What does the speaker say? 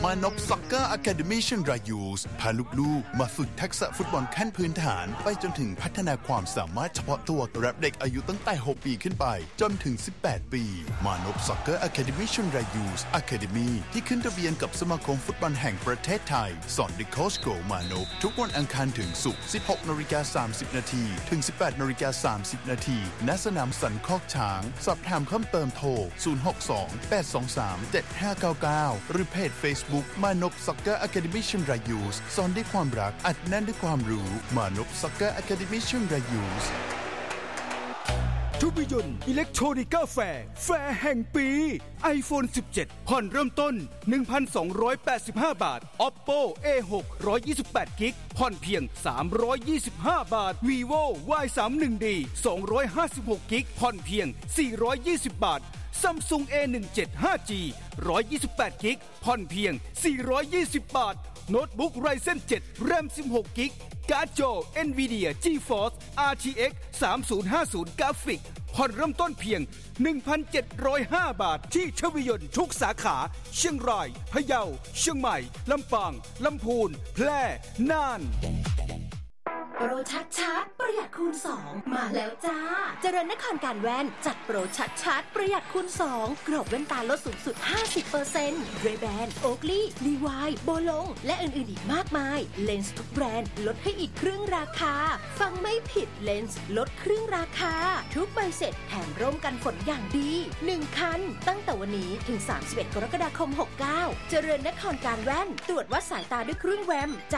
มานพซ็อกเกอร์อะคาเดมี่เชียงรายยูสพาลูกๆมาฝึกทักษะฟุตบอลขั้นพื้นฐานไปจนถึงพัฒนาความสามารถเฉพาะตัวกับเด็กอายุตั้งแต่6ปีขึ้นไปจนถึง18ปีมานพซ็อกเกอร์อะคาเดมี่เชียงรายยูสอะคาเดมี่ที่ขึ้นทะเบียนกับสมาคมฟุตบอลแห่งประเทศไทยสอนโดยโค้ชโกมานพทุกวันอังคารถึงศุกร์ 16:30 น.ถึง 18:30 น.ณสนามสันคอกช้างสอบถามเพิ่มเติมโทร 062-823-7599 หรือเพจ Facebook มานพซ็อกเกอร์อะคาเดมี่เชียงรายยูสสอนด้วยความรักอัดแน่นด้วยความรู้มานพซ็อกเกอร์อะคาเดมี่เชียงรายยูสทุกยนต์อิเล็กโทรนิก้าแฟร์แห่งปี iPhone 17 ผ่อนเริ่มต้น 1,285 บาท Oppo A6 128 กิกผ่อนเพียง 325 บาท Vivo Y31D 256 กิกผ่อนเพียง 420 บาท Samsung A17 5G 128 กิกผ่อนเพียง 420 บาท โน้ตบุ๊ก Ryzen 7 RAM 16 กิกการ์ดจอ Nvidia GeForce RTX 3050 กราฟิกผ่อนเริ่มต้นเพียง 1,705 บาทที่ชวิยนต์ทุกสาขาเชียงรายพะเยาเชียงใหม่ลำปางลำพูนแพร่น่านโปรชัดๆประหยัดคูณ2มาแล้วจ้าเจริญนครการแว่นจัดโปรชัดๆประหยัดคูณ2กรอบแว่นตาลดสูงสุด 50% เรย์แบน โอ๊กลี่ ลีวาย โบลงและอื่นๆอีกมากมายเลนส์ทุกแบรนด์ลดให้อีกครึ่งราคาฟังไม่ผิดเลนส์ลดครึ่งราคาทุกใบเสร็จแถมร่มกันฝนอย่างดี1คันตั้งแต่วันนี้ถึง31กรกฎาคม69เจริญนครการแว่นตรวจวัดสายตาด้วยเครื่องแวม